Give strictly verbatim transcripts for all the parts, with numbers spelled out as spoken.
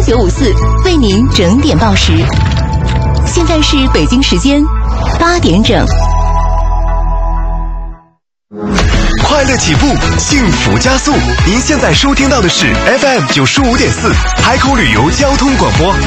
九五四为您整点报时。现在是北京时间八点整。 快乐起步，幸福加速。您现在收听到的是 F M 九十五点四海口旅游交通广播。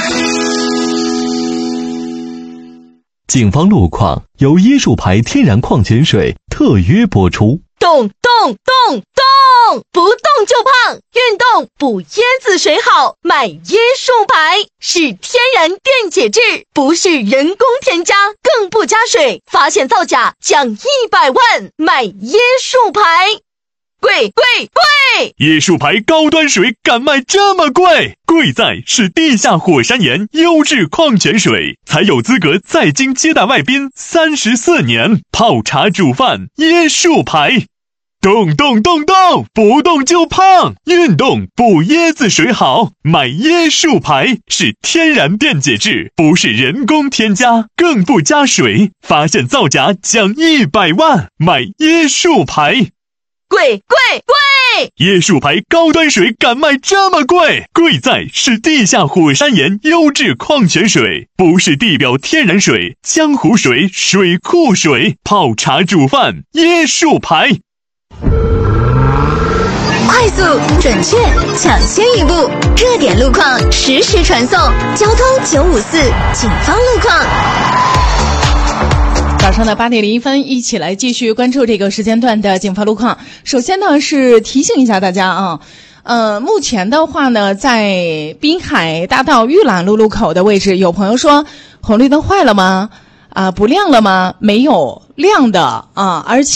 警方路况由椰树牌天然矿泉水特约播出。 动动动动，不动就胖，运动补椰子水好，买椰树牌，是天然电解质，不是人工添加，更不加水，发现造假奖一百万，买椰树牌。贵贵贵！ 椰树牌高端水敢卖这么贵？贵在是地下火山岩优质矿泉水，才有资格在京接待外宾三十四年，泡茶煮饭椰树牌。动动动动，不动就胖，运动补椰子水好，买椰树牌，是天然电解质，不是人工添加，更不加水，发现造假奖一百万，买椰树牌。 贵贵贵！ 椰树牌高端水敢卖这么贵？贵在是地下火山岩优质矿泉水，不是地表天然水、江湖水、水库水，泡茶煮饭椰树牌。 快速、准确、抢先一步，热点路况实时传送。交通九五四警方路况。 早上的八点零一分，一起来继续关注这个时间段的警方路况。首先呢，是提醒一下大家啊，呃，目前的话呢，在滨海大道玉兰路路口的位置，有朋友说红绿灯坏了吗？啊、呃，不亮了吗？没有亮的啊，而且。